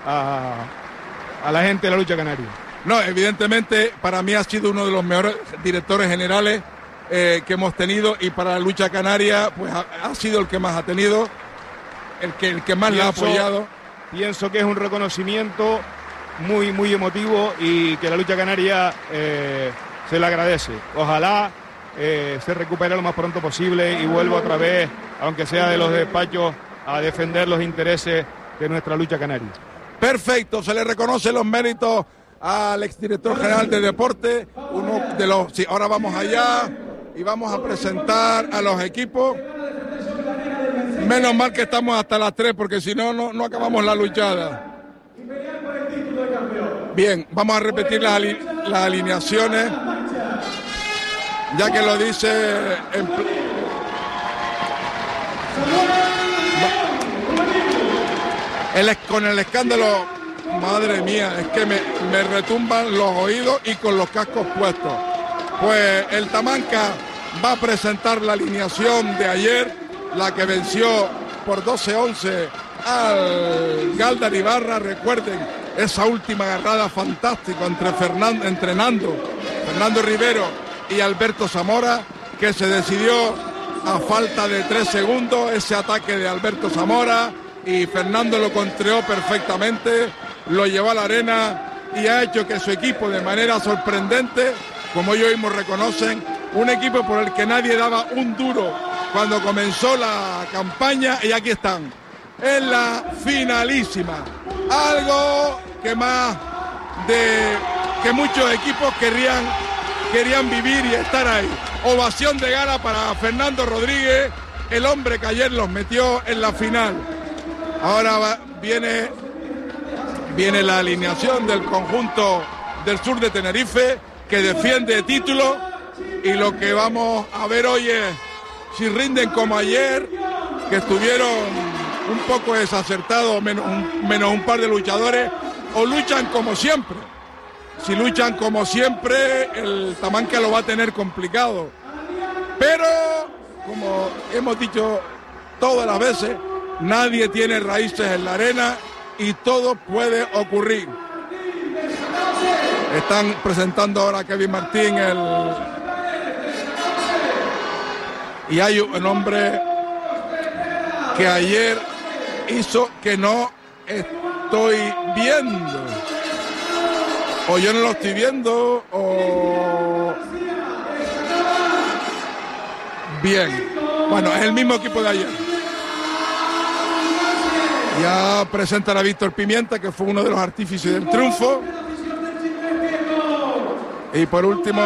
a la gente de la lucha canaria. No, evidentemente para mí ha sido uno de los mejores directores generales que hemos tenido, y para la lucha canaria pues ha sido el que más ha tenido, el que más la ha apoyado. Pienso que es un reconocimiento muy, muy emotivo y que la lucha canaria se le agradece. Ojalá se recupere lo más pronto posible y vuelva otra vez, aunque sea de los despachos, a defender los intereses de nuestra lucha canaria. Perfecto, se le reconoce los méritos al exdirector general de deporte, uno de los... Sí, ahora vamos allá y vamos a presentar a los equipos. Menos mal que estamos hasta las 3, porque si no, no acabamos la luchada. Bien, vamos a repetir las alineaciones, ya que lo dice con el escándalo. Madre mía, es que me retumban los oídos y con los cascos puestos. Pues el Tamanca va a presentar la alineación de ayer, la que venció por 12-11 al Galdar Ibarra. Recuerden esa última agarrada fantástica entre Fernando Rivero y Alberto Zamora, que se decidió a falta de 3 segundos, ese ataque de Alberto Zamora, y Fernando lo contreó perfectamente, lo llevó a la arena y ha hecho que su equipo, de manera sorprendente, como ellos mismos reconocen, un equipo por el que nadie daba un duro cuando comenzó la campaña, y aquí están en la finalísima, algo que más de que muchos equipos querían vivir y estar ahí. Ovación de gala para Fernando Rodríguez, el hombre que ayer los metió en la final. Ahora viene la alineación del conjunto del sur de Tenerife, que defiende título, y lo que vamos a ver hoy es si rinden como ayer, que estuvieron un poco desacertados, menos un par de luchadores, o luchan como siempre. Si luchan como siempre, el Tamanca lo va a tener complicado. Pero, como hemos dicho todas las veces, nadie tiene raíces en la arena y todo puede ocurrir. Están presentando ahora a Kevin Martín, y hay un hombre que ayer hizo que no estoy viendo, o yo no lo estoy viendo, o... Bien, bueno, es el mismo equipo de ayer. Ya presentan a Víctor Pimienta, que fue uno de los artífices del triunfo. Y por último,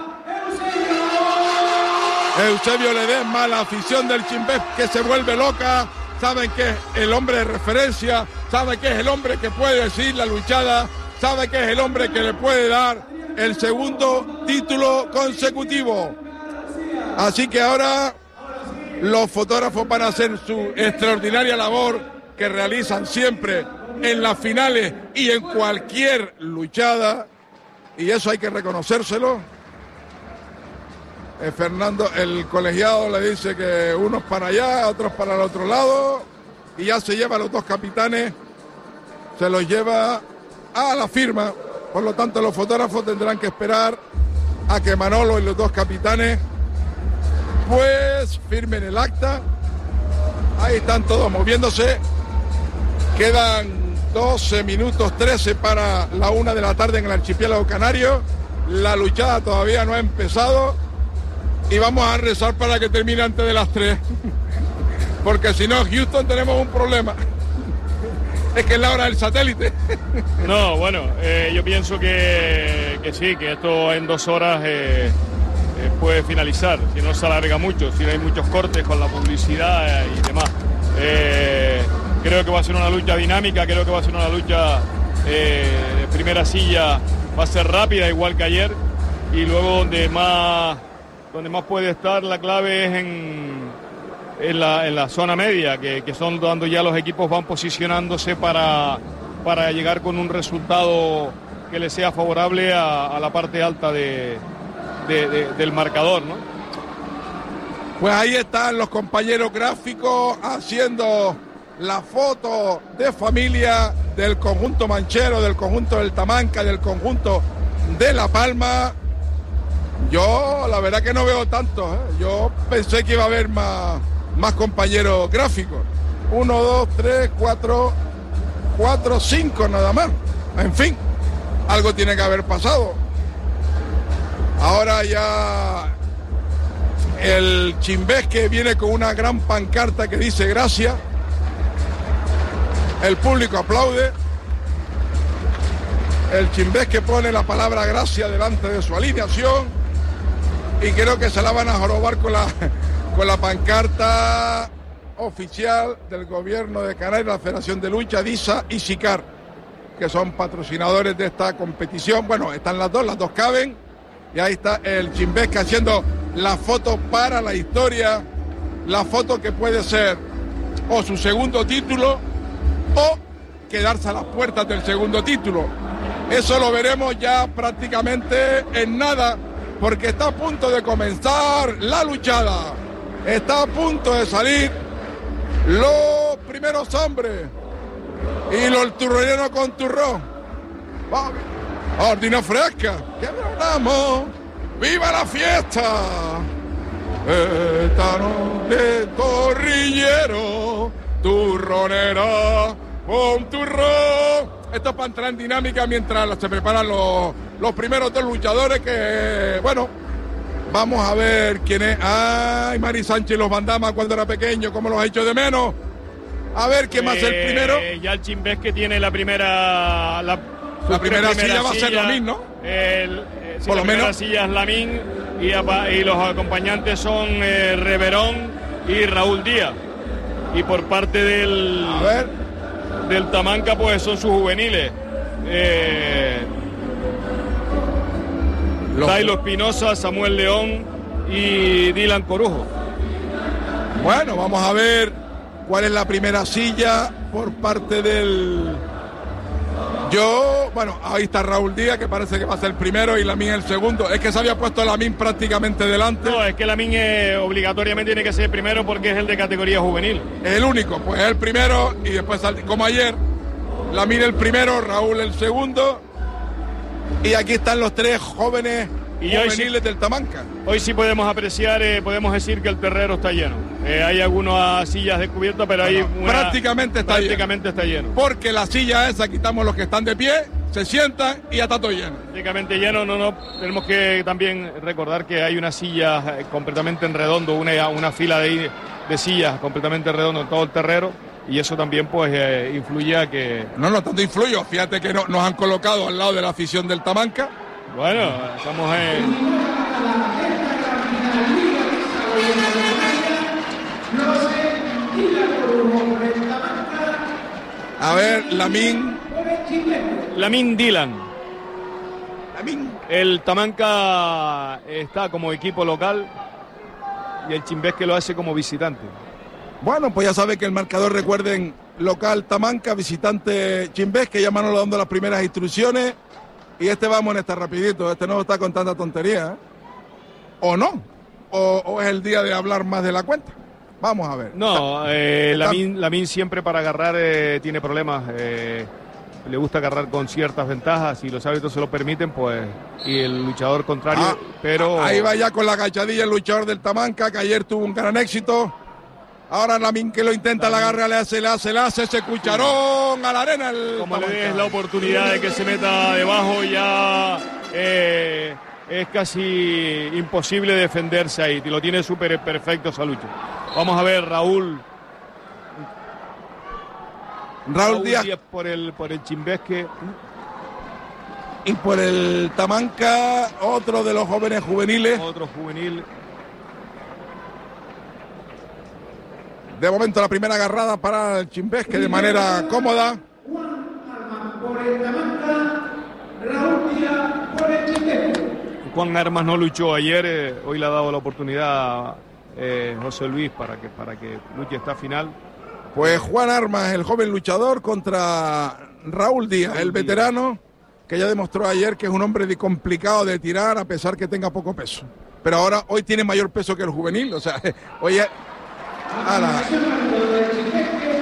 Eusebio Ledesma, la afición del Chimbés que se vuelve loca. Saben que es el hombre de referencia, saben que es el hombre que puede decir la luchada, saben que es el hombre que le puede dar el segundo título consecutivo. Así que ahora los fotógrafos van a hacer su extraordinaria labor que realizan siempre en las finales y en cualquier luchada, y eso hay que reconocérselo. Fernando, el colegiado, le dice que unos para allá, otros para el otro lado, y ya se lleva a los dos capitanes, se los lleva a la firma. Por lo tanto, los fotógrafos tendrán que esperar a que Manolo y los dos capitanes pues firmen el acta. Ahí están todos moviéndose. Quedan 12 minutos 13 para la 1 de la tarde en el archipiélago canario. La luchada todavía no ha empezado y vamos a rezar para que termine antes de las 3. Porque si no, Houston, tenemos un problema. Es que es la hora del satélite. No, bueno, yo pienso que sí, que esto en 2 horas puede finalizar, si no se alarga mucho, si no hay muchos cortes con la publicidad y demás. Creo que va a ser una lucha dinámica, creo que va a ser una lucha de primera silla, va a ser rápida igual que ayer, y luego donde más puede estar la clave es en la zona media, que son donde ya los equipos van posicionándose para llegar con un resultado que le sea favorable a la parte alta del marcador, ¿no? Pues ahí están los compañeros gráficos haciendo la foto de familia del conjunto manchero, del conjunto del Tamanca, del conjunto de La Palma. Yo la verdad que no veo tantos, ¿eh? Yo pensé que iba a haber más compañeros gráficos. 1, 2, 3, 4, 5 nada más. En fin, algo tiene que haber pasado. Ahora ya el Chimbesque viene con una gran pancarta que dice gracias. El público aplaude. El Chimbesque pone la palabra gracias delante de su alineación. Y creo que se la van a jorobar con la pancarta oficial del gobierno de Canarias, la Federación de Lucha, DISA y SICAR, que son patrocinadores de esta competición. Bueno, están las dos caben. Y ahí está el Chimbesque haciendo la foto para la historia. La foto que puede ser o su segundo título o quedarse a las puertas del segundo título. Eso lo veremos ya prácticamente en nada, porque está a punto de comenzar la luchada. Está a punto de salir los primeros hombres y los turroneros con turrón. Ordina fresca, que hablamos. ¡Viva la fiesta! Esta noche torrillero, turronera con turrón. Esto es para entrar en dinámica mientras se preparan los primeros dos luchadores que, bueno, vamos a ver quién es. Ay, Mari Sánchez y los Bandama cuando era pequeño, cómo los ha hecho de menos. A ver quién más es el primero. Ya el Chimbesque tiene la primera... La primera silla va a ser Lamín, ¿no? Por lo menos. La silla es Lamín y los acompañantes son Reverón y Raúl Díaz. Y por parte del Tamanca, pues son sus juveniles. Dailo Espinosa, Samuel León y Dylan Corujo. Bueno, vamos a ver cuál es la primera silla por parte del... ahí está Raúl Díaz, que parece que va a ser el primero, y Lamín el segundo. Es que se había puesto Lamín prácticamente delante. No, es que Lamín obligatoriamente tiene que ser el primero porque es el de categoría juvenil. Es el único, pues es el primero, y después, como ayer, Lamín el primero, Raúl el segundo, y aquí están los tres jóvenes juveniles del Tamanca. Hoy sí podemos apreciar, podemos decir que el terrero está lleno. Hay algunas sillas descubiertas, pero prácticamente está lleno. Porque la silla esa, quitamos los que están de pie, se sientan y ya está todo lleno. Prácticamente lleno. No, tenemos que también recordar que hay una silla completamente en redondo, una fila de sillas completamente en redondo en todo el terrero, y eso también pues influye a que... No tanto influye, fíjate que nos han colocado al lado de la afición del Tamanca. Bueno, estamos A ver, Lamín Dylan. Lamín. El Tamanca está como equipo local y el Chimbesque lo hace como visitante. Bueno, pues ya sabe que el marcador, recuerden, local Tamanca, visitante Chimbesque, ya Manolo dando las primeras instrucciones. Y vamos en rapidito, no está con tanta tontería, ¿eh? ¿O no? ¿O es el día de hablar más de la cuenta? Vamos a ver. No, Lamín siempre para agarrar tiene problemas. Le gusta agarrar con ciertas ventajas, y los árbitros se lo permiten, pues, y el luchador contrario, pero... Ahí va ya con la agachadilla el luchador del Tamanca, que ayer tuvo un gran éxito. Ahora Lamín que lo intenta, la agarra, le hace ese cucharón a la arena. Como le des la oportunidad de que se meta debajo, ya es casi imposible defenderse ahí. Lo tiene súper perfecto esa lucha. Vamos a ver, Raúl Díaz por el Chimbesque. Y por el Tamanca, otro de los jóvenes juveniles. Otro juvenil. De momento la primera agarrada para el Chimbesque de manera cómoda. Juan Armas no luchó ayer, hoy le ha dado la oportunidad José Luis para que luche esta final. Pues Juan Armas, el joven luchador, contra Raúl Díaz, el veterano, que ya demostró ayer que es un hombre complicado de tirar a pesar que tenga poco peso. Pero hoy tiene mayor peso que el juvenil, o sea, hoy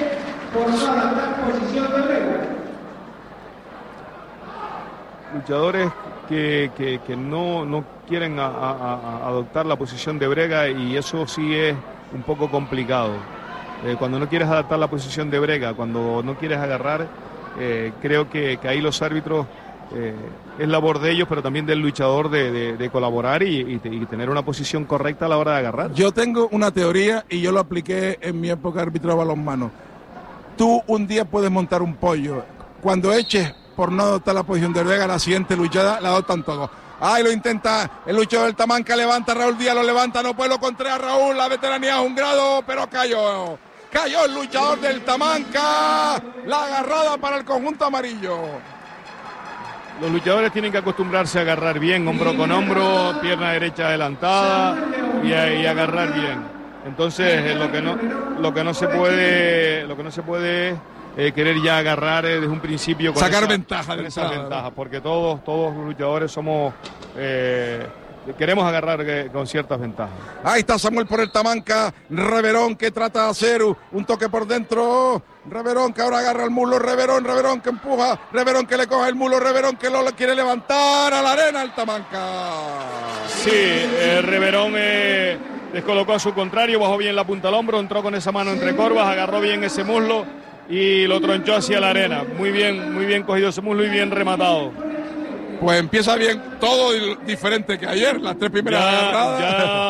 Luchadores que no quieren adoptar la posición de brega, y eso sí es un poco complicado. Cuando no quieres adaptar la posición de brega, cuando no quieres agarrar, creo que ahí los árbitros, es labor de ellos, pero también del luchador de colaborar y tener una posición correcta a la hora de agarrar. Yo tengo una teoría y yo lo apliqué en mi época de árbitro de balonmano. Tú un día puedes montar un pollo. Cuando eches por no adoptar la posición de brega, la siguiente luchada la adoptan todos. Ahí lo intenta el luchador del Tamanca, levanta Raúl Díaz, lo levanta, no puede, lo contraria Raúl, la veteranía es un grado, pero cayó. Cayó el luchador del Tamanca, la agarrada para el conjunto amarillo. Los luchadores tienen que acostumbrarse a agarrar bien, hombro con hombro, pierna derecha adelantada y agarrar bien. Entonces lo que no se puede querer ya agarrar desde un principio con sacar ventaja de esa ventaja, porque todos los luchadores somos queremos agarrar con ciertas ventajas. Ahí está Samuel por el Tamanca, Reverón que trata de hacer un toque por dentro, Reverón que ahora agarra el muslo, Reverón que empuja, Reverón que le coge el muslo, Reverón que lo quiere levantar a la arena el Tamanca. Sí, Reverón descolocó a su contrario, bajó bien la punta al hombro, entró con esa mano entre corvas, agarró bien ese muslo y lo tronchó hacia la arena. Muy bien cogido ese muslo y bien rematado. Pues empieza bien, todo diferente que ayer, las tres primeras agarradas.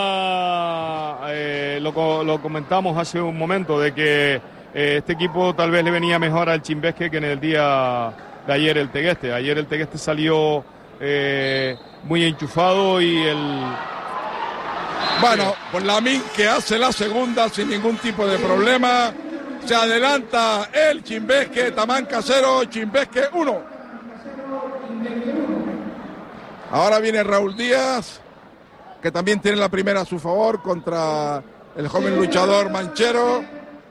Ya lo comentamos hace un momento de que este equipo tal vez le venía mejor al Chimbesque que en el día de ayer el Tegueste. Ayer el Tegueste salió muy enchufado y Bueno, pues Lamín que hace la segunda sin ningún tipo de problema. Se adelanta el Chimbesque, Tamanca 0, Chimbesque 1. Ahora viene Raúl Díaz, que también tiene la primera a su favor contra el joven luchador Manchero.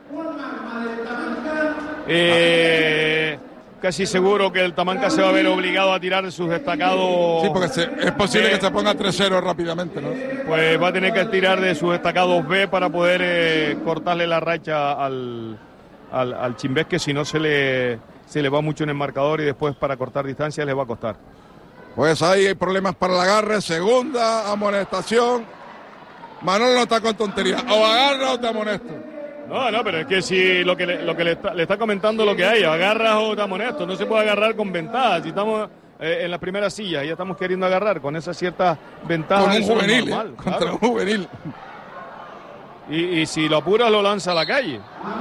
Casi seguro que el Tamanca se va a ver obligado a tirar de sus destacados. Sí, porque es posible que se ponga 3-0 rápidamente, ¿no? Pues va a tener que tirar de sus destacados B para poder cortarle la racha al Chimbesque, si no se le va mucho en el marcador y después para cortar distancia le va a costar. Pues ahí hay problemas para el agarre, segunda amonestación. Manolo no está con tonterías, o agarra o te amonesto. No, pero es que si lo que le está comentando lo que hay, agarras o te amonesto, no se puede agarrar con ventaja. Si estamos en la primera silla y ya estamos queriendo agarrar con esas ciertas ventajas. Con un juvenil, normal, contra claro. un juvenil. Y si lo apuras lo lanza a la calle.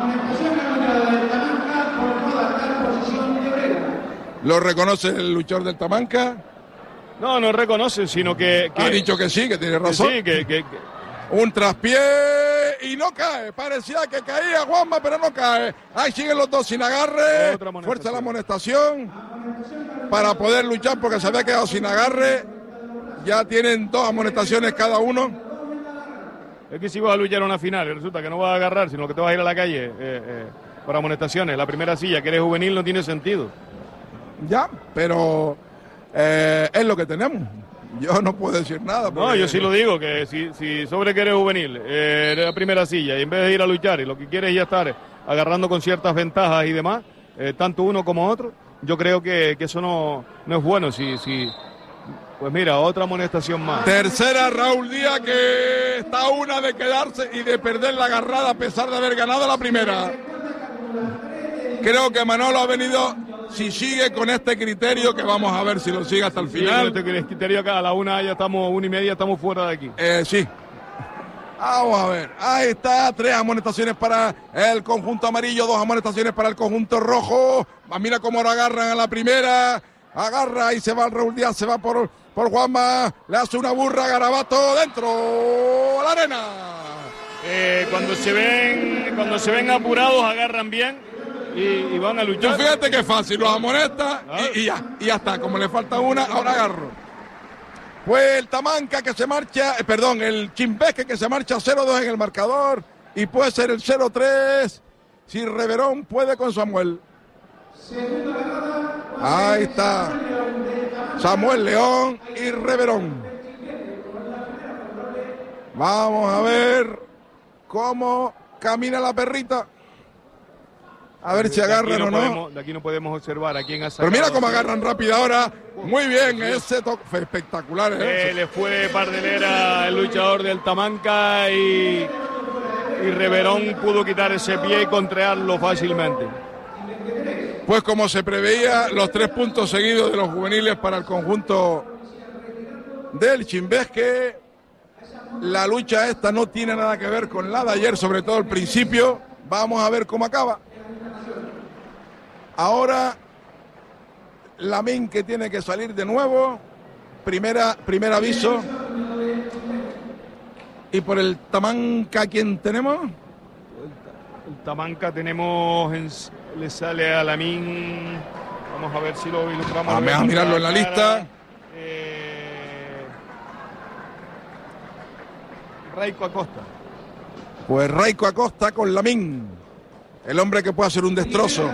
¿Lo reconoce el luchador del Tamanca? No reconoce, sino que ha dicho que sí, que tiene razón. Sí, que un traspié y no cae. Parecía que caía Juanma, pero no cae. Ahí siguen los dos sin agarre. Fuerza la amonestación para poder luchar porque se había quedado sin agarre. Ya tienen 2 amonestaciones cada uno. Es que si vas a luchar una final y resulta que no vas a agarrar, sino que te vas a ir a la calle por amonestaciones. La primera silla, que eres juvenil, no tiene sentido. Ya, pero es lo que tenemos. Yo no puedo decir nada. No, yo sí lo digo, que si sobre que eres juvenil, eres la primera silla y en vez de ir a luchar y lo que quieres es ya estar agarrando con ciertas ventajas y demás, tanto uno como otro, yo creo que eso no es bueno. Pues mira, otra amonestación más. Tercera, Raúl Díaz, que está a una de quedarse y de perder la agarrada a pesar de haber ganado la primera. Creo que Manolo ha venido, si sigue con este criterio, que vamos a ver si lo sigue hasta el final. Con este criterio acá a la 1:30 estamos fuera de aquí. Sí. Vamos a ver, ahí está, 3 amonestaciones para el conjunto amarillo, 2 amonestaciones para el conjunto rojo. Mira cómo ahora agarran a la primera, agarra y se va Raúl Díaz, se va por Juanma, le hace una burra, Garabato, dentro a la arena. Cuando se ven apurados agarran bien y van a luchar. Tú fíjate que fácil, los amonesta y ya está, como le falta una, ahora agarro. Pues el Tamanca que se marcha, el Chimbesque que se marcha 0-2 en el marcador y puede ser el 0-3 si Reverón puede con Samuel. Ahí está Samuel León y Reverón. Vamos a ver cómo camina la perrita. A ver si agarran o no. De aquí no podemos observar a quién ha sacado. Pero mira cómo agarran rápido ahora. Muy bien, ese toque fue espectacular. Le fue Pardelera, el luchador del Tamanca, y Reverón pudo quitar ese pie y contrarlo fácilmente. Pues como se preveía, los 3 puntos seguidos de los juveniles para el conjunto del Chimbesque. La lucha esta no tiene nada que ver con la de ayer, sobre todo el principio. Vamos a ver cómo acaba. Ahora Lamín, que tiene que salir de nuevo. Primer aviso. Y por el Tamanca, ¿quién tenemos? El Tamanca tenemos, le sale a Lamín. Vamos a ver si lo ilustramos. Vamos a mirarlo en la lista. Raico Acosta. Pues Raico Acosta con Lamín, el hombre que puede hacer un destrozo.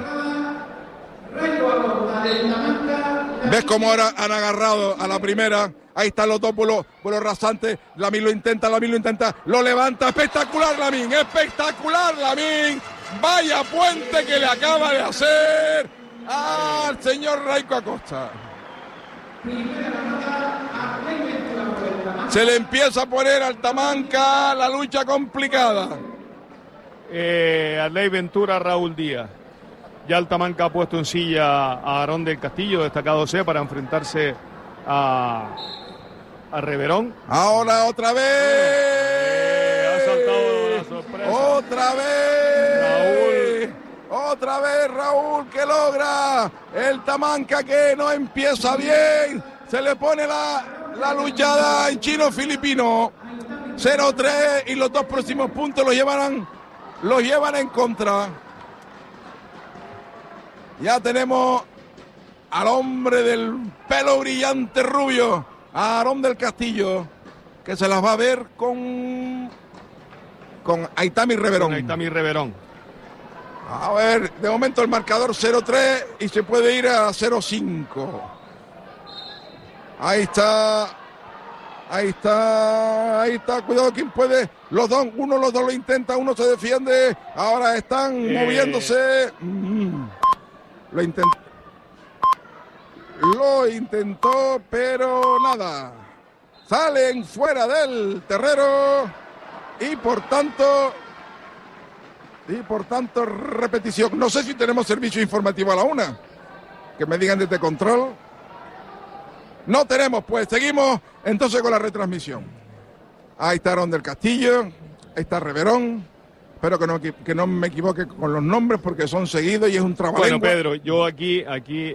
¿Ves cómo ahora han agarrado a la primera? Ahí están los dos vuelos rasantes. Lamín lo intenta, lo levanta. Espectacular Lamín. Vaya puente que le acaba de hacer al señor Raico Acosta. Se le empieza a poner al Tamanca la lucha complicada. Arley Ventura, Raúl Díaz. Ya el Tamanca ha puesto en silla a Aarón del Castillo, destacado C, para enfrentarse a Reverón. Ahora otra vez. Ha saltado la sorpresa. Otra vez Raúl, que logra el Tamanca, que no empieza bien. Se le pone la luchada en chino-filipino. 0-3 y los 2 próximos puntos los llevan en contra. Ya tenemos al hombre del pelo brillante rubio, a Aarón del Castillo, que se las va a ver con Aitami Reverón. A ver, de momento el marcador 0-3 y se puede ir a 0-5. Ahí está, cuidado quien puede. Los dos lo intenta, uno se defiende. Ahora están moviéndose. Lo intentó, pero nada. Salen fuera del terreno y por tanto repetición. No sé si tenemos servicio informativo a la 1. Que me digan desde control. No tenemos, pues seguimos entonces con la retransmisión. Ahí está Aarón del Castillo, ahí está Reverón. Espero que no me equivoque con los nombres porque son seguidos y es un trabajo. Bueno, Pedro, yo aquí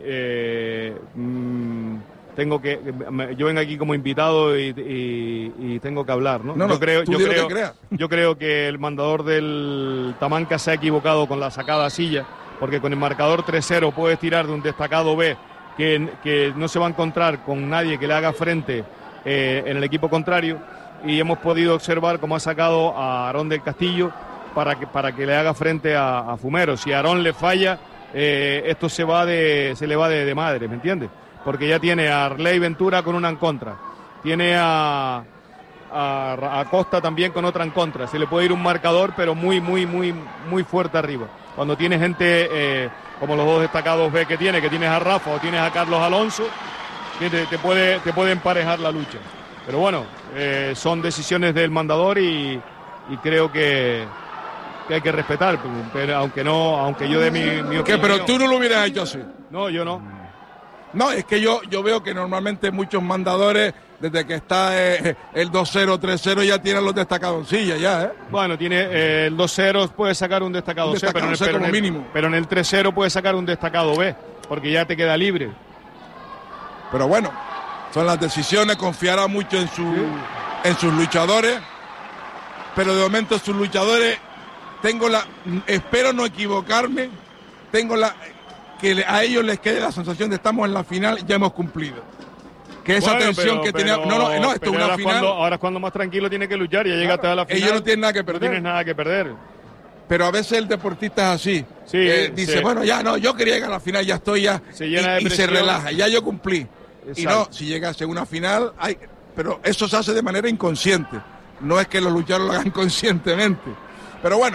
yo vengo aquí como invitado y tengo que hablar, ¿no? Yo creo que el mandador del Tamanca se ha equivocado con la sacada silla, porque con el marcador 3-0 puedes tirar de un destacado B que no se va a encontrar con nadie que le haga frente en el equipo contrario, y hemos podido observar cómo ha sacado a Aarón del Castillo para que le haga frente a Fumero. Si a Aarón le falla, esto se le va de madre, ¿me entiendes? Porque ya tiene a Arley Ventura con una en contra, tiene a Costa también con otra en contra. Se le puede ir un marcador, pero muy fuerte arriba. Cuando tiene gente como los dos destacados B que tienes a Rafa o tienes a Carlos Alonso, que te puede emparejar la lucha. Pero bueno, son decisiones del mandador y creo que hay que respetar, pero aunque yo dé mi opinión. ¿Qué? Pero tú no lo hubieras hecho así. No, yo no. No, es que yo veo que normalmente muchos mandadores, desde que está el 2-0, 3-0, ya tienen los destacados en silla, ya, ¿eh? Bueno, tiene el 2-0 puede sacar un destacado C, pero en el 3-0 puede sacar un destacado B, porque ya te queda libre. Pero bueno, son las decisiones, confiará mucho en sus luchadores, pero de momento sus luchadores, espero no equivocarme, que a ellos les quede la sensación de estamos en la final, ya hemos cumplido. Que esa tensión que tenía. No, esto es una final. Ahora es cuando más tranquilo tiene que luchar, ya llegaste a la final. Ellos no tienen nada que perder. No tienes nada que perder. Pero a veces el deportista es así. Sí, dice, bueno, ya no, yo quería llegar a la final, ya estoy ya. Y se relaja, ya yo cumplí. Exacto. Y no, si llegas a una final, pero eso se hace de manera inconsciente. No es que los luchadores lo hagan conscientemente. Pero bueno,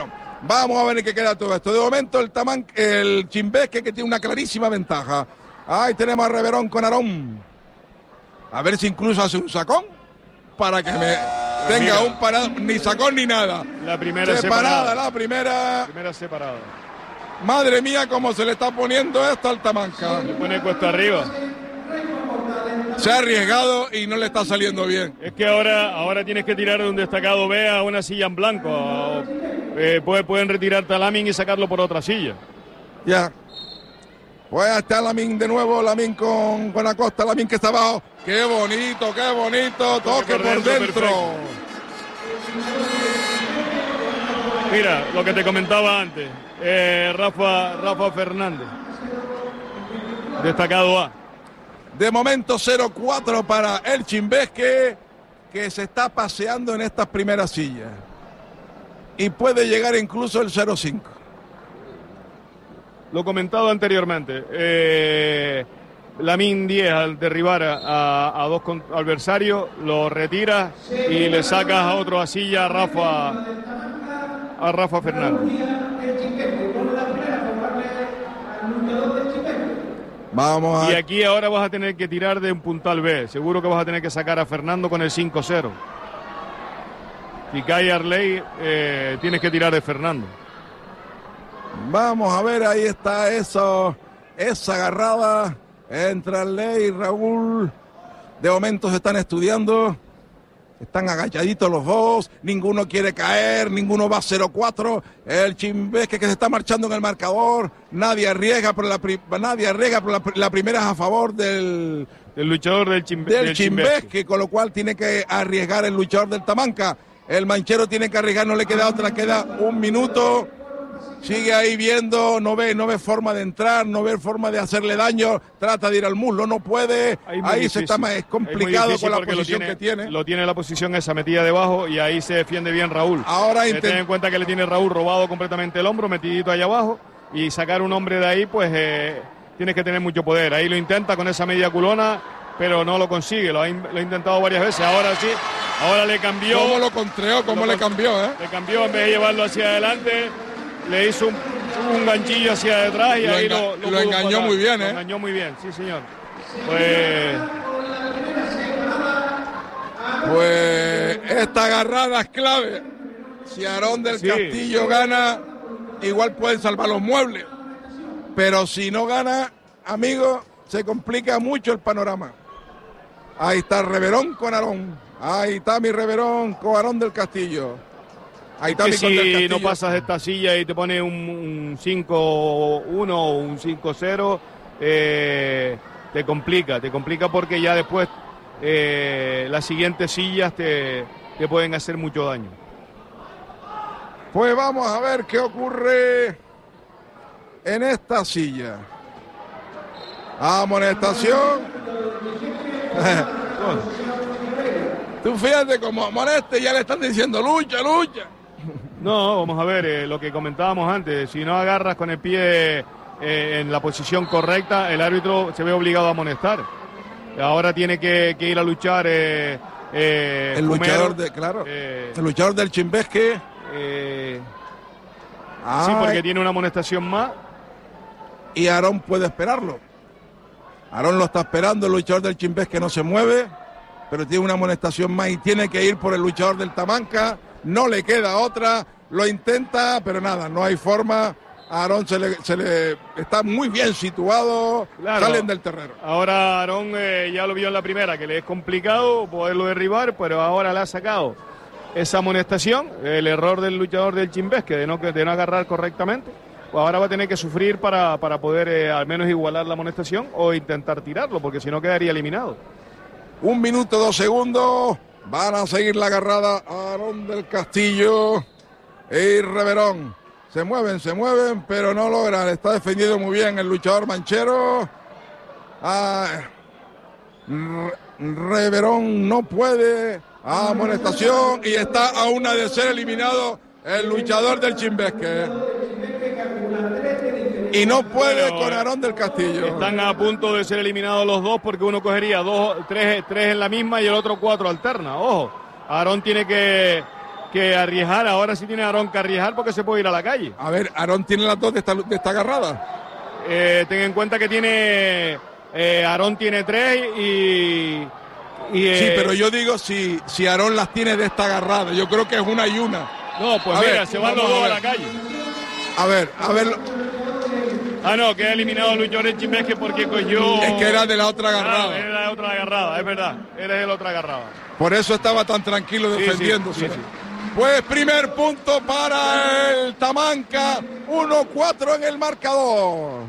Vamos a ver en qué queda todo esto. De momento el Chimbesque, que tiene una clarísima ventaja. Ahí tenemos a Reverón con Aarón. A ver si incluso hace un sacón para que me tenga un parado. Ni sacón ni nada. La primera separada. La primera separada. Madre mía, cómo se le está poniendo esto al Tamanca. Se pone cuesta arriba. Se ha arriesgado y no le está saliendo bien. Es que ahora tienes que tirar de un destacado B a una silla en blanco. Pueden retirarte a Lamin y sacarlo por otra silla. Ya. Pues está Lamin de nuevo, Lamin con Acosta, Lamin que está abajo. Qué bonito, toque por dentro. Perfecto. Mira, lo que te comentaba antes, Rafa Fernández, destacado A. De momento 0-4 para el Chimbesque, que se está paseando en estas primeras sillas. Y puede llegar incluso el 0-5. Lo comentado anteriormente, Lamin 10 al derribar a dos adversarios, lo retira y le sacas a otro a silla a Rafa Fernández. Vamos y aquí ahora vas a tener que tirar de un puntal B. Seguro que vas a tener que sacar a Fernando con el 5-0. Si cae Arley, tienes que tirar de Fernando. Vamos a ver, ahí está esa agarrada entre Arley y Raúl. De momento se están estudiando. Están agachaditos los dos, ninguno quiere caer, ninguno va 0-4. El Chimbesque que se está marchando en el marcador, nadie arriesga, pero la primera es a favor del luchador del Chimbesque, con lo cual tiene que arriesgar el luchador del Tamanca. El manchero tiene que arriesgar, no le queda otra, queda un minuto. Sigue ahí viendo, no ve forma de entrar, no ve forma de hacerle daño, trata de ir al muslo, no puede. Ahí se está más, es complicado con la posición que tiene. Lo tiene la posición esa metida debajo y ahí se defiende bien Raúl. Ahora ten en cuenta que le tiene Raúl robado completamente el hombro, metidito allá abajo, y sacar un hombre de ahí, pues tienes que tener mucho poder. Ahí lo intenta con esa media culona, pero no lo consigue, lo ha intentado varias veces. Ahora sí, ahora le cambió. ¿Cómo lo contreó? ¿Cómo le cambió? Le cambió, en vez de llevarlo hacia adelante, le hizo un ganchillo hacia detrás y ahí lo engañó muy bien, Lo engañó muy bien, sí señor. Pues esta agarrada es clave. Si Aarón del Castillo gana, igual pueden salvar los muebles. Pero si no gana, amigo, se complica mucho el panorama. Ahí está Reverón con Aarón. Ahí está mi Reverón con Aarón del Castillo. Ahí está si no pasas esta silla y te pone un 5-1 o un 5-0, te complica porque ya después las siguientes sillas te pueden hacer mucho daño. Pues vamos a ver qué ocurre en esta silla. Amonestación. Tú fíjate como amoneste ya le están diciendo lucha. No, vamos a ver, lo que comentábamos antes, si no agarras con el pie en la posición correcta, el árbitro se ve obligado a amonestar. Ahora tiene que ir a luchar el luchador el luchador del Chimbesque. Sí, porque tiene una amonestación más. Y Aarón puede esperarlo. Aarón lo está esperando, el luchador del Chimbesque no se mueve, pero tiene una amonestación más y tiene que ir por el luchador del Tamanca. No le queda otra, lo intenta, pero nada, no hay forma. A Aarón se le está muy bien situado, claro. Salen del terreno. Ahora Aarón ya lo vio en la primera, que le es complicado poderlo derribar, pero ahora le ha sacado esa amonestación, el error del luchador del Chimbesque de no agarrar correctamente. Pues ahora va a tener que sufrir para poder al menos igualar la amonestación o intentar tirarlo, porque si no quedaría eliminado. 1 minuto 2 segundos. Van a seguir la agarrada Aarón del Castillo y Reverón. Se mueven, pero no logran. Está defendido muy bien el luchador manchero. Reverón no puede. Amonestación y está a una de ser eliminado el luchador del Chimbesque. Y no puede con Aarón del Castillo. Están a punto de ser eliminados los dos porque uno cogería tres en la misma y el otro 4 alterna. Ojo, Aarón tiene que que arriesgar. Ahora sí tiene Aarón que arriesgar porque se puede ir a la calle. A ver, Aarón tiene las dos de esta agarrada. Ten en cuenta que tiene Aarón tiene 3 y sí, pero yo digo si Aarón las tiene de esta agarrada. Yo creo que es una y una. No, pues mira, se van los dos a la calle. A ver. Ah, no, que ha eliminado a Luis Llorens Chimbesque porque cogió... Es que era de la otra agarrada. Era de la otra agarrada, es verdad. Era de la otra agarrada. Por eso estaba tan tranquilo defendiéndose. Sí. Pues primer punto para el Tamanca. 1-4 en el marcador.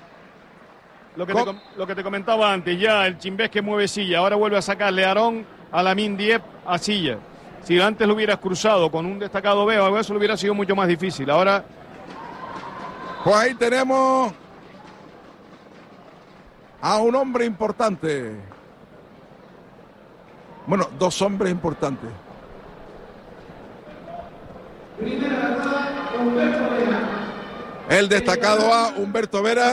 Lo que te comentaba antes, ya el Chimbesque mueve Silla. Ahora vuelve a sacarle a Aarón, a Lamin Diep, a Silla. Si antes lo hubieras cruzado con un destacado B o algo, eso lo hubiera sido mucho más difícil. Ahora... Pues ahí tenemos a un hombre importante. Bueno, dos hombres importantes. El destacado A, Humberto Vera.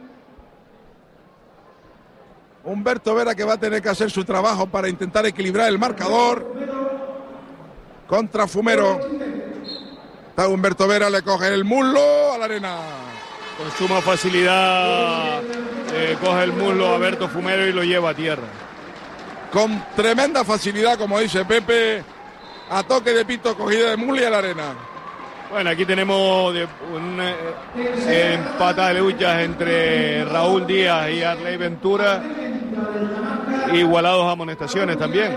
Humberto Vera que va a tener que hacer su trabajo para intentar equilibrar el marcador contra Fumero. Está Humberto Vera, le coge el muslo a la arena. Con suma facilidad coge el muslo a Berto Fumero y lo lleva a tierra. Con tremenda facilidad, como dice Pepe, a toque de pito, cogida de muslo y a la arena. Bueno, aquí tenemos un empate de luchas entre Raúl Díaz y Arley Ventura, igualados a amonestaciones también.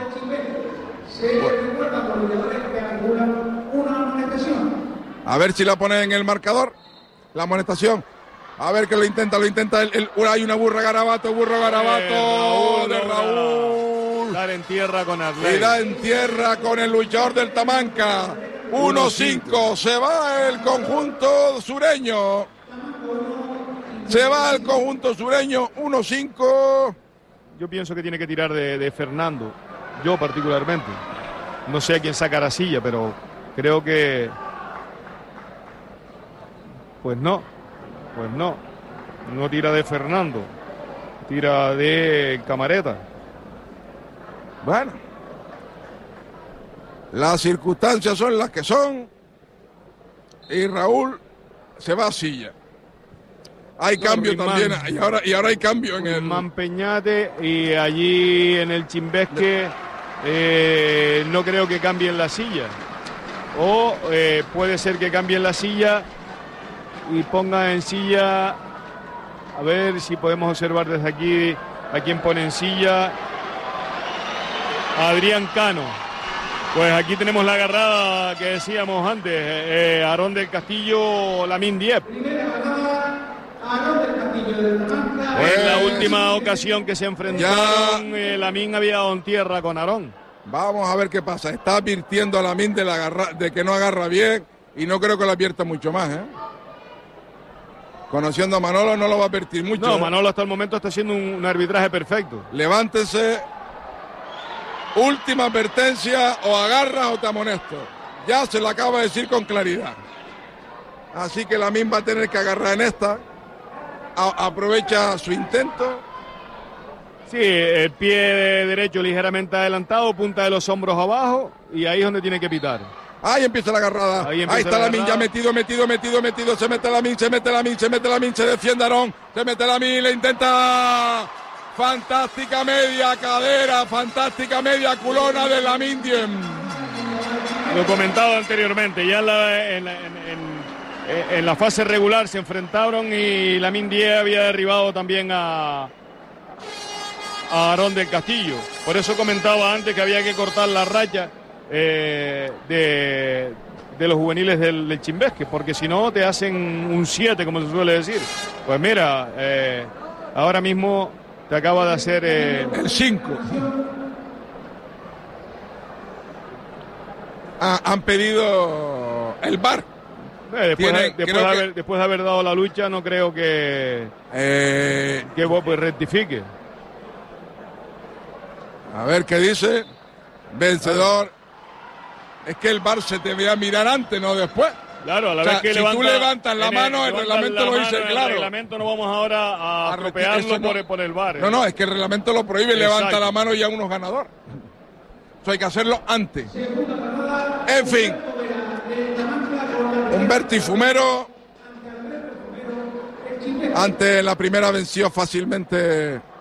A ver si la pone en el marcador, la amonestación. A ver que lo intenta. Hay una burro Garabato de Raúl. Dar en tierra con Arley. Y da en tierra con el luchador del Tamanca. 1-5. Se va el conjunto sureño. 1-5. Yo pienso que tiene que tirar de Fernando. Yo particularmente. No sé a quién sacará Silla, pero creo que... Pues no tira de Fernando, tira de Camareta. Bueno, las circunstancias son las que son y Raúl se va a Silla. Hay cambio también, y ahora hay cambio en el Peñate, y allí en el Chimbesque no creo que cambien la silla, o puede ser que cambien la silla y ponga en silla, a ver si podemos observar desde aquí a quién pone en silla. Adrián Cano. Pues aquí tenemos la agarrada que decíamos antes, Aarón del Castillo, Lamin Diep. En la última ocasión que se enfrentaron, Lamin había dado en tierra con Aarón. Vamos a ver qué pasa. Está advirtiendo a Lamin de que no agarra bien y no creo que lo advierta mucho más, Conociendo a Manolo no lo va a advertir mucho. No, Manolo hasta el momento está haciendo un arbitraje perfecto. Levántense. Última advertencia, o agarras o te amonesto. Ya se lo acaba de decir con claridad. Así que Lamin va a tener que agarrar en esta. Aprovecha su intento. Sí, el pie derecho ligeramente adelantado, punta de los hombros abajo, y ahí es donde tiene que pitar. Ahí empieza la agarrada. Ahí está Lamin, ya metido. Se mete Lamin, se defiende Aarón. Se mete Lamin, le intenta. Fantástica media cadera, fantástica media culona de Lamin Diep. Lo comentado anteriormente, ya en la fase regular se enfrentaron y Lamin Diep había derribado también a Aarón del Castillo. Por eso comentaba antes que había que cortar la racha de los juveniles del Chimbesque, porque si no te hacen un 7, como se suele decir. Pues mira, ahora mismo te acaba de hacer el 5. Han pedido el VAR. Después de haber dado la lucha, no creo que pues rectifique. A ver qué dice. Vencedor. Es que el VAR se te ve a mirar antes, no después. Claro, a la vez que si tú levantas la mano, el reglamento lo dice claro. El reglamento no vamos ahora a tropearlo por el VAR. No, es que el reglamento lo prohíbe. Exacto. Levanta la mano y ya uno es ganador. Eso hay que hacerlo antes. En fin, Humberto Fumero ante la primera venció fácilmente